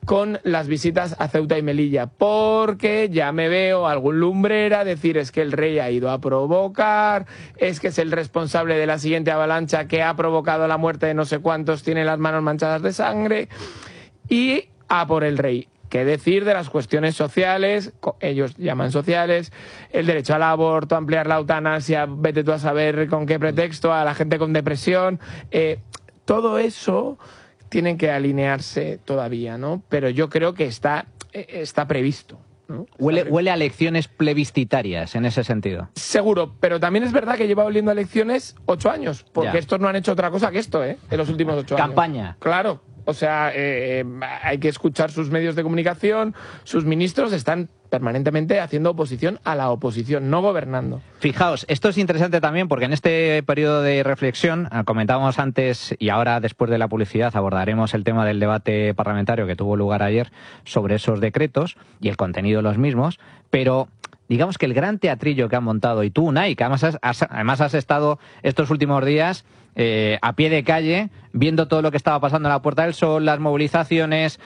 con las visitas a Ceuta y Melilla, porque ya me veo algún lumbrera decir es que el rey ha ido a provocar, es que es el responsable de la siguiente avalancha que ha provocado la muerte de no sé cuántos, tiene las manos manchadas de sangre, y a por el rey. ¿Qué decir de las cuestiones sociales? Ellos llaman sociales, el derecho al aborto, ampliar la eutanasia, vete tú a saber con qué pretexto, a la gente con depresión, todo eso tienen que alinearse todavía, ¿no? Pero yo creo que está previsto, ¿no? Huele a elecciones plebiscitarias en ese sentido. Seguro, pero también es verdad que lleva oliendo a elecciones 8 años, porque estos no han hecho otra cosa que esto, en los últimos 8 años. Campaña. Claro. O sea, hay que escuchar sus medios de comunicación, sus ministros están permanentemente haciendo oposición a la oposición, no gobernando. Fijaos, esto es interesante también porque en este periodo de reflexión, comentábamos antes y ahora después de la publicidad abordaremos el tema del debate parlamentario que tuvo lugar ayer sobre esos decretos y el contenido de los mismos, pero digamos que el gran teatrillo que han montado, y tú, Unai, que además has estado estos últimos días a pie de calle, viendo todo lo que estaba pasando en la Puerta del Sol, las movilizaciones,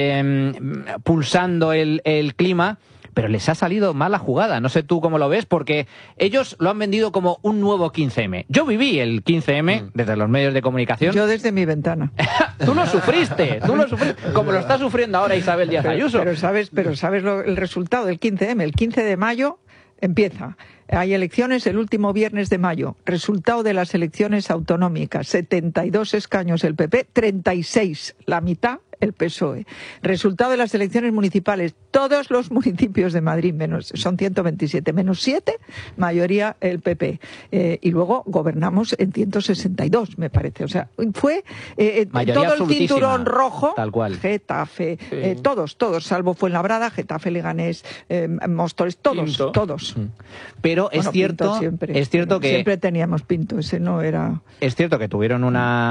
pulsando el clima, pero les ha salido mal la jugada. No sé tú cómo lo ves, porque ellos lo han vendido como un nuevo 15M. Yo viví el 15M desde los medios de comunicación. Yo desde mi ventana. Tú lo sufriste, como lo está sufriendo ahora Isabel Díaz Ayuso. Pero sabes el resultado del 15M. El 15 de mayo empieza. Hay elecciones el último viernes de mayo. Resultado de las elecciones autonómicas. 72 escaños el PP, 36, la mitad el PSOE. Resultado de las elecciones municipales, todos los municipios de Madrid, son 127, menos 7, mayoría el PP. Y luego gobernamos en 162, me parece. O sea, fue todo el cinturón rojo, tal cual. Getafe, todos, salvo Fuenlabrada, Getafe, Leganés, Móstoles, todos. Pero es cierto que siempre teníamos Pinto, ese no era... Es cierto que tuvieron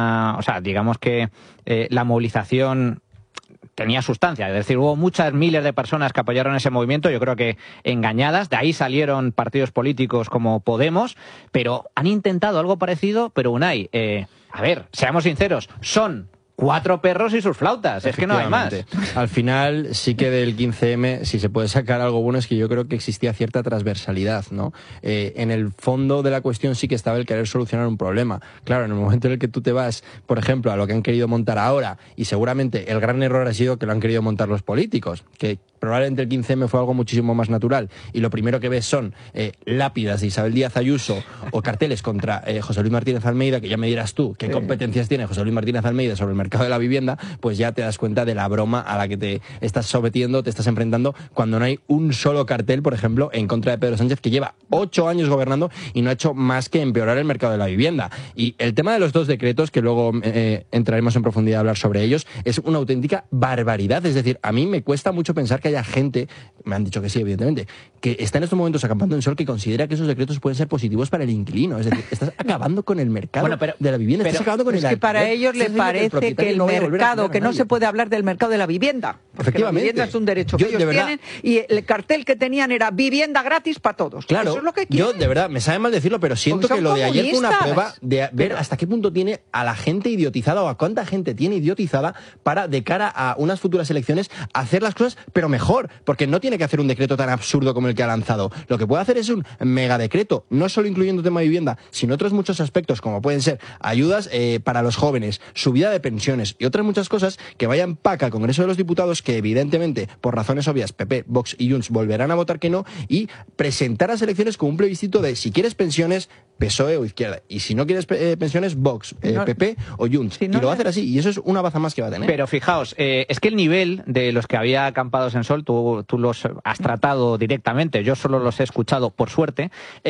digamos que la movilización tenía sustancia, es decir, hubo muchas miles de personas que apoyaron ese movimiento, yo creo que engañadas, de ahí salieron partidos políticos como Podemos, pero han intentado algo parecido, pero Unai, a ver, seamos sinceros, son 4 perros y sus flautas, es que no hay más. Al final, sí que del 15M, si se puede sacar algo bueno, es que yo creo que existía cierta transversalidad, ¿no? En el fondo de la cuestión sí que estaba el querer solucionar un problema. Claro, en el momento en el que tú te vas, por ejemplo, a lo que han querido montar ahora, y seguramente el gran error ha sido que lo han querido montar los políticos, que probablemente el 15M fue algo muchísimo más natural, y lo primero que ves son lápidas de Isabel Díaz Ayuso o carteles contra José Luis Martínez Almeida, que ya me dirás tú qué competencias tiene José Luis Martínez Almeida sobre el mercado de la vivienda, pues ya te das cuenta de la broma a la que te estás sometiendo, te estás enfrentando, cuando no hay un solo cartel, por ejemplo, en contra de Pedro Sánchez, que lleva 8 años gobernando y no ha hecho más que empeorar el mercado de la vivienda. Y el tema de los 2 decretos, que luego entraremos en profundidad a hablar sobre ellos, es una auténtica barbaridad. Es decir, a mí me cuesta mucho pensar que haya gente, me han dicho que sí, evidentemente, que está en estos momentos acampando en sol, que considera que esos decretos pueden ser positivos para el inquilino. Es decir, estás acabando con el mercado de la vivienda, estás acabando con el alquiler. Es que para ellos les parece que el mercado, que no se puede hablar del mercado de la vivienda, porque efectivamente, la vivienda es un derecho que ellos tienen, y el cartel que tenían era vivienda gratis para todos. Claro, eso es lo que quieren. Yo de verdad, me sabe mal decirlo, pero siento que lo de ayer fue una prueba de ver hasta qué punto tiene a la gente idiotizada, o a cuánta gente tiene idiotizada para, de cara a unas futuras elecciones, hacer las cosas, pero mejor, porque no tiene que hacer un decreto tan absurdo como el que ha lanzado. Lo que puede hacer es un megadecreto, no solo incluyendo tema de vivienda, sino otros muchos aspectos, como pueden ser ayudas para los jóvenes, subida de pensiones y otras muchas cosas que vayan PAC al Congreso de los Diputados, que evidentemente, por razones obvias, PP, Vox y Junts volverán a votar que no, y presentar las elecciones como un plebiscito de si quieres pensiones, PSOE o izquierda, y si no quieres pensiones, Vox, PP o Junts. Y lo va a hacer así, y eso es una baza más que va a tener. Pero fijaos, es que el nivel de los que había acampados en sol, tú los has tratado directamente, yo solo los he escuchado por suerte,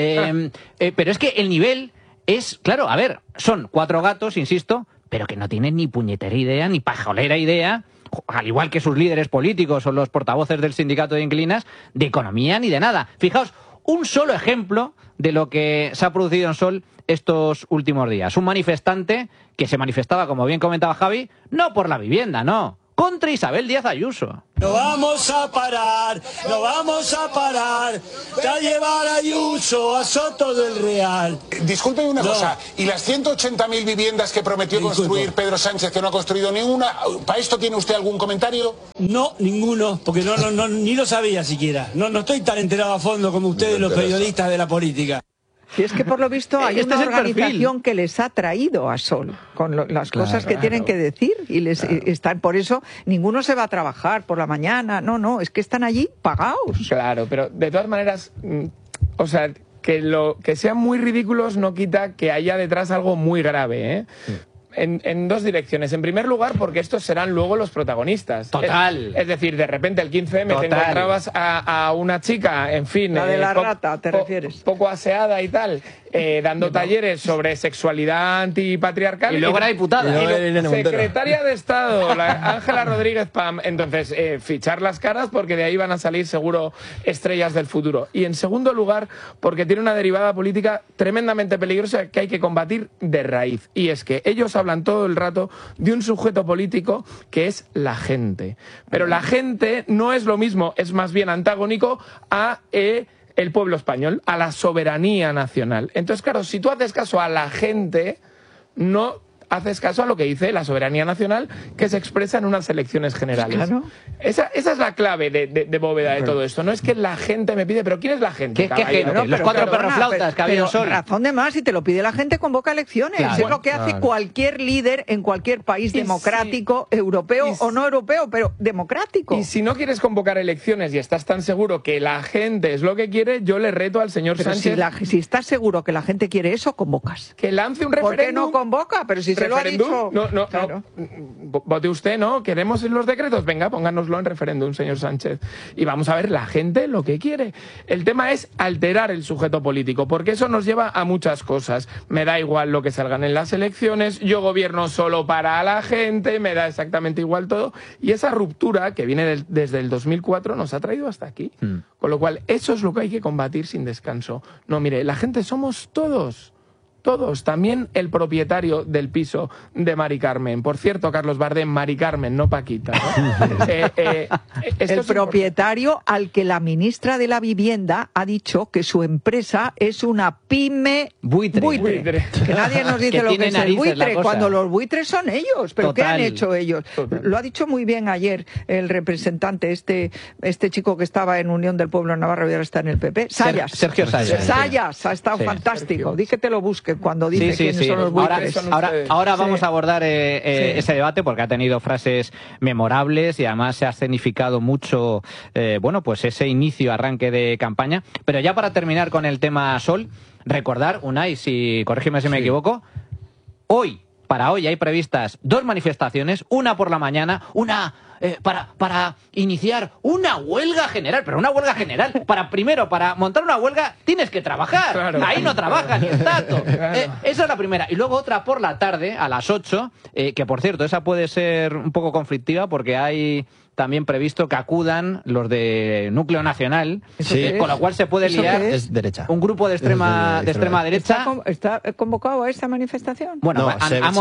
pero es que el nivel es, claro, a ver, son 4 gatos, insisto, pero que no tienen ni puñetera idea, ni pajolera idea, al igual que sus líderes políticos o los portavoces del sindicato de inquilinas, de economía ni de nada. Fijaos, un solo ejemplo de lo que se ha producido en Sol estos últimos días. Un manifestante que se manifestaba, como bien comentaba Javi, no por la vivienda, no, contra Isabel Díaz Ayuso. No vamos a parar, no vamos a parar, a llevar a Ayuso a Soto del Real. Discúlpeme una cosa, ¿y las 180.000 viviendas que prometió construir Pedro Sánchez, que no ha construido ninguna, para esto tiene usted algún comentario? No, ninguno, porque ni lo sabía siquiera. No estoy tan enterado a fondo como ustedes, los periodistas de la política. Y es que por lo visto hay una organización que les ha traído a Sol con las cosas que tienen que decir y están, por eso ninguno se va a trabajar por la mañana, no, es que están allí pagados. Claro, pero de todas maneras, o sea, que sean muy ridículos no quita que haya detrás algo muy grave, ¿eh? Sí. En dos direcciones. En primer lugar, porque estos serán luego los protagonistas. Total. Es decir, de repente el 15M te encontrabas a una chica, en fin... La de la rata, ¿te refieres? Poco aseada y tal, dando talleres sobre sexualidad antipatriarcal. Y luego era diputada. Secretaria de Estado, Ángela Rodríguez Pam. Entonces, fichar las caras porque de ahí van a salir seguro estrellas del futuro. Y en segundo lugar, porque tiene una derivada política tremendamente peligrosa que hay que combatir de raíz. Y es que ellos hablan todo el rato de un sujeto político que es la gente. Pero la gente no es lo mismo, es más bien antagónico a el pueblo español, a la soberanía nacional. Entonces, claro, si tú haces caso a la gente, no haces caso a lo que dice la soberanía nacional, que se expresa en unas elecciones generales. Claro. Esa es la clave de bóveda de todo esto. No es que la gente me pide, pero ¿quién es la gente? ¿Qué gente? Los cuatro perroflautas que había en Sol. Razón de más, si te lo pide la gente, convoca elecciones. Claro. Es lo que hace cualquier líder en cualquier país democrático, europeo o no europeo, pero democrático. Y si no quieres convocar elecciones y estás tan seguro que la gente es lo que quiere, yo le reto al señor Sánchez... Si estás seguro que la gente quiere eso, convocas. Que lance un referéndum. ¿Por qué no convoca? Pero si se lo ha dicho... No, vote usted, ¿no? ¿Queremos los decretos? Venga, pónganoslo en referéndum, señor Sánchez. Y vamos a ver la gente lo que quiere. El tema es alterar el sujeto político, porque eso nos lleva a muchas cosas. Me da igual lo que salgan en las elecciones, yo gobierno solo para la gente, me da exactamente igual todo. Y esa ruptura que viene desde el 2004 nos ha traído hasta aquí. Con lo cual, eso es lo que hay que combatir sin descanso. No, mire, la gente somos todos. Todos, también el propietario del piso de Mari Carmen. Por cierto, Carlos Bardem, Mari Carmen, no Paquita, ¿no? El propietario al que la ministra de la Vivienda ha dicho que su empresa es una pyme buitre. Que nadie nos dice lo que es el buitre, cuando los buitres son ellos. ¿Pero qué han hecho ellos? Lo ha dicho muy bien ayer el representante, este chico que estaba en Unión del Pueblo de Navarra y ahora está en el PP. Sayas. Sergio Sayas. Sayas, ha estado fantástico. Di que te lo busque cuando dice quiénes son los buitres. Ahora vamos a abordar ese debate porque ha tenido frases memorables y además se ha escenificado mucho pues ese arranque de campaña. Pero ya para terminar con el tema Sol, recordar, Unai, corrígeme si me equivoco, para hoy hay previstas 2 manifestaciones, una por la mañana, una para iniciar una huelga general, pero una huelga general, para montar una huelga tienes que trabajar, ahí no trabaja ni el tato. Esa es la primera, y luego otra por la tarde a las 8, que por cierto, esa puede ser un poco conflictiva porque hay también previsto que acudan los de Núcleo Nacional, con lo cual se puede liar un grupo de extrema derecha. ¿Está convocado a esta manifestación? Bueno, han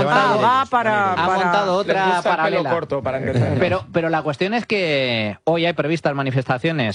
montado otra paralela. Corto para empezar. Pero la cuestión es que hoy hay previstas manifestaciones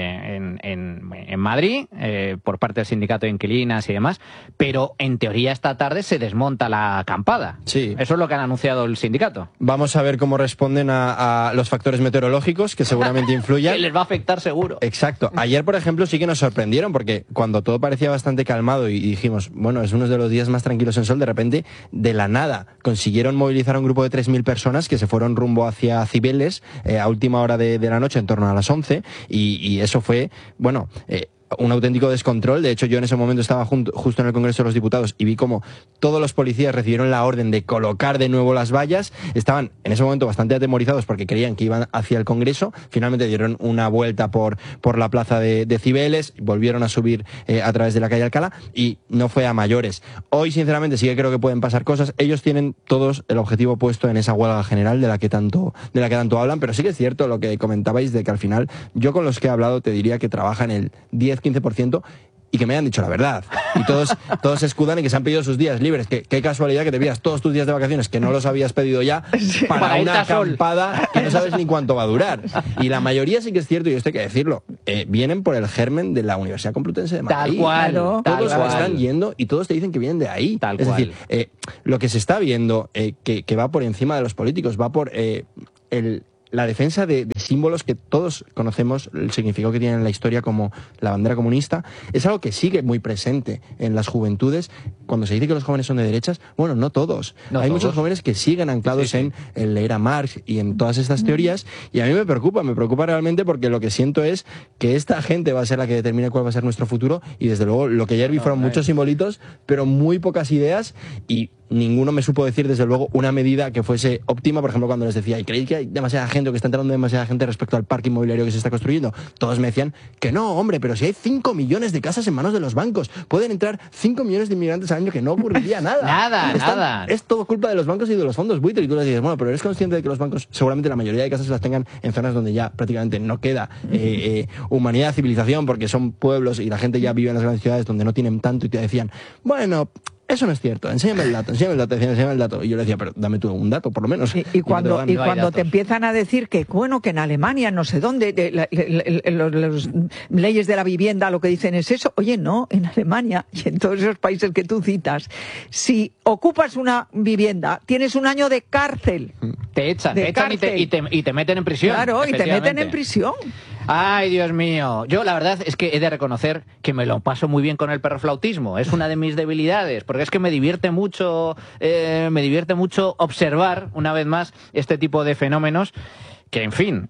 en Madrid por parte del sindicato de inquilinas y demás, pero en teoría esta tarde se desmonta la acampada. Sí. Eso es lo que han anunciado el sindicato. Vamos a ver cómo responden a los factores meteorológicos que seguramente influyan. Que les va a afectar seguro. Exacto. Ayer, por ejemplo, sí que nos sorprendieron porque cuando todo parecía bastante calmado y dijimos, bueno, es uno de los días más tranquilos en Sol, de repente, de la nada, consiguieron movilizar a un grupo de 3.000 personas que se fueron rumbo hacia Cibeles a última hora de la noche, en torno a las 11, y eso fue, un auténtico descontrol. De hecho, yo en ese momento estaba justo en el Congreso de los Diputados y vi como todos los policías recibieron la orden de colocar de nuevo las vallas. Estaban en ese momento bastante atemorizados porque creían que iban hacia el Congreso. Finalmente dieron una vuelta por la plaza de Cibeles, volvieron a subir a través de la calle Alcalá y no fue a mayores. Hoy, sinceramente, sí que creo que pueden pasar cosas. Ellos tienen todos el objetivo puesto en esa huelga general de la que tanto hablan, pero sí que es cierto lo que comentabais de que al final, yo con los que he hablado te diría que trabajan el 10-15%, y que me hayan dicho la verdad. Y todos se escudan y que se han pedido sus días libres. Qué casualidad que te pidas todos tus días de vacaciones que no los habías pedido ya para una acampada que no sabes ni cuánto va a durar. Y la mayoría sí que es cierto, y esto hay que decirlo, vienen por el germen de la Universidad Complutense de Madrid. Tal cual. Todos están yendo y todos te dicen que vienen de ahí. Es decir, lo que se está viendo que va por encima de los políticos, va por la defensa de símbolos que todos conocemos, el significado que tienen en la historia, como la bandera comunista, es algo que sigue muy presente en las juventudes. Cuando se dice que los jóvenes son de derechas, bueno, no todos. Hay muchos jóvenes que siguen anclados en leer a Marx y en todas estas teorías, y a mí me preocupa realmente, porque lo que siento es que esta gente va a ser la que determine cuál va a ser nuestro futuro, y desde luego lo que ayer vi fueron muchos simbolitos, pero muy pocas ideas, y ninguno me supo decir, desde luego, una medida que fuese óptima. Por ejemplo, cuando les decía, ¿y creéis que hay demasiada gente, o que está entrando demasiada gente respecto al parque inmobiliario que se está construyendo? Todos me decían que no, hombre, pero si hay 5 millones de casas en manos de los bancos, pueden entrar 5 millones de inmigrantes al año, que no ocurriría nada. Nada. Es todo culpa de los bancos y de los fondos buitre. Y tú les dices, bueno, pero ¿eres consciente de que los bancos, seguramente la mayoría de casas las tengan en zonas donde ya prácticamente no queda humanidad, civilización, porque son pueblos y la gente ya vive en las grandes ciudades donde no tienen tanto? Y te decían, bueno, eso no es cierto, enséñame el dato. Y yo le decía, pero dame tú un dato, por lo menos. Y cuando te empiezan a decir que, bueno, que en Alemania, no sé dónde, las leyes de la vivienda, lo que dicen es eso. Oye, no, en Alemania y en todos esos países que tú citas, si ocupas una vivienda, tienes 1 año de cárcel. Te echan y te meten en prisión. Claro, y te meten en prisión. Ay, Dios mío. Yo la verdad es que he de reconocer que me lo paso muy bien con el perroflautismo. Es una de mis debilidades, porque es que me divierte mucho observar, una vez más, este tipo de fenómenos que, en fin,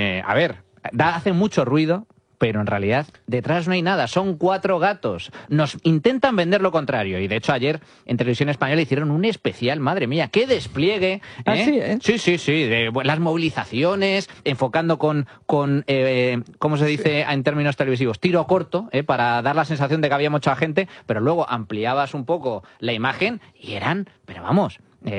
hacen mucho ruido, pero en realidad detrás no hay nada, son 4 gatos. Nos intentan vender lo contrario, y de hecho ayer en Televisión Española hicieron un especial, madre mía, qué despliegue. Sí, de las movilizaciones, enfocando con ¿cómo se dice en términos televisivos? Tiro corto, para dar la sensación de que había mucha gente, pero luego ampliabas un poco la imagen y eran, pero vamos,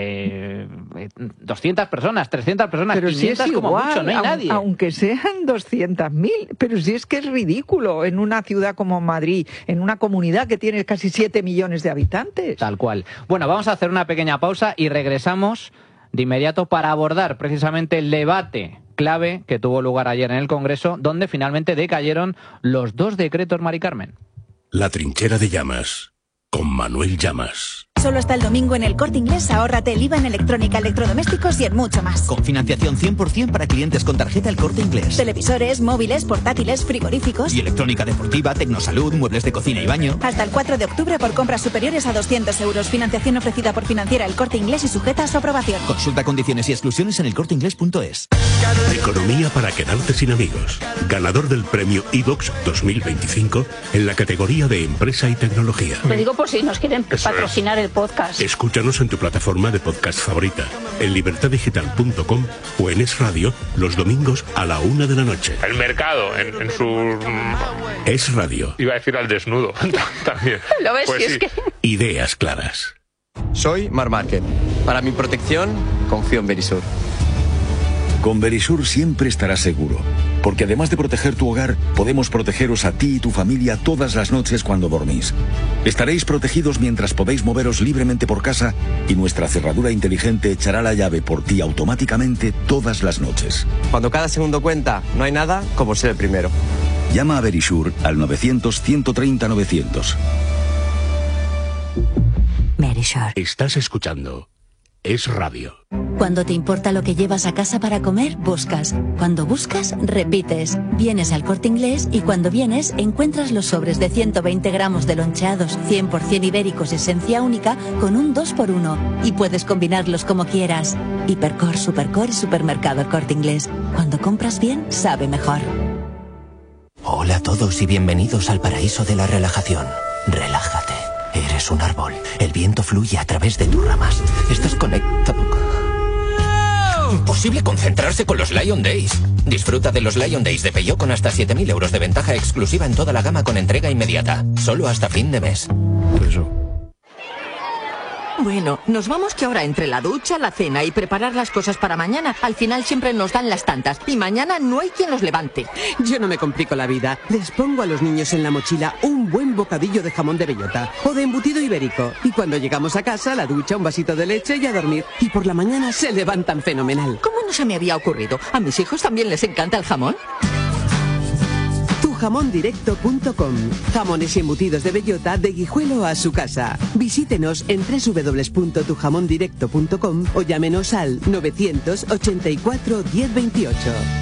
200 personas, 300 personas, pero 500 si es igual, como mucho, no hay nadie. Aunque sean 200.000, pero si es que es ridículo en una ciudad como Madrid, en una comunidad que tiene casi 7 millones de habitantes. Tal cual. Bueno, vamos a hacer una pequeña pausa y regresamos de inmediato para abordar precisamente el debate clave que tuvo lugar ayer en el Congreso, donde finalmente decayeron los 2 decretos, Mari Carmen. La trinchera de Llamas, con Manuel Llamas. Solo hasta el domingo en El Corte Inglés, ahórrate el IVA en electrónica, electrodomésticos y en mucho más. Con financiación 100% para clientes con tarjeta El Corte Inglés. Televisores, móviles, portátiles, frigoríficos. Y electrónica deportiva, tecnosalud, muebles de cocina y baño. Hasta el 4 de octubre por compras superiores a 200 euros. Financiación ofrecida por Financiera El Corte Inglés y sujeta a su aprobación. Consulta condiciones y exclusiones en elcorteinglés.es. Economía para quedarte sin amigos. Ganador del premio iVox 2025 en la categoría de empresa y tecnología. Lo digo por si nos quieren patrocinar el podcast. Escúchanos en tu plataforma de podcast favorita, en libertadigital.com o en Es Radio, los domingos a la 1 de la noche. El mercado, en su... Es Radio. Iba a decir al desnudo también. ¿Lo ves? Pues sí. Es que... Ideas claras. Soy Marc Márquez. Para mi protección, confío en Verisur. Con Verisur siempre estarás seguro, porque además de proteger tu hogar, podemos protegeros a ti y tu familia todas las noches cuando dormís. Estaréis protegidos mientras podéis moveros libremente por casa y nuestra cerradura inteligente echará la llave por ti automáticamente todas las noches. Cuando cada segundo cuenta, no hay nada como ser el primero. Llama a Verisur al 900-130-900. Verisur. Estás escuchando Es Radio. Cuando te importa lo que llevas a casa para comer, buscas. Cuando buscas, repites. Vienes al Corte Inglés y cuando vienes, encuentras los sobres de 120 gramos de loncheados 100% ibéricos esencia única con un 2x1 y puedes combinarlos como quieras. Hipercor, Supercor y Supermercado El Corte Inglés. Cuando compras bien, sabe mejor. Hola a todos y bienvenidos al paraíso de la relajación. Relájate. Eres un árbol. El viento fluye a través de tus ramas. Estás conectado. Imposible concentrarse con los Lion Days. Disfruta de los Lion Days de Peugeot con hasta 7.000 euros de ventaja exclusiva en toda la gama con entrega inmediata. Solo hasta fin de mes. Bueno, nos vamos que ahora entre la ducha, la cena y preparar las cosas para mañana, al final siempre nos dan las tantas y mañana no hay quien los levante. Yo no me complico la vida. Les pongo a los niños en la mochila un buen bocadillo de jamón de bellota o de embutido ibérico. Y cuando llegamos a casa, la ducha, un vasito de leche y a dormir. Y por la mañana se levantan fenomenal. ¿Cómo no se me había ocurrido? ¿A mis hijos también les encanta el jamón? Tujamondirecto.com. Jamones y embutidos de bellota de Guijuelo a su casa. Visítenos en www.tujamondirecto.com o llámenos al 984 1028.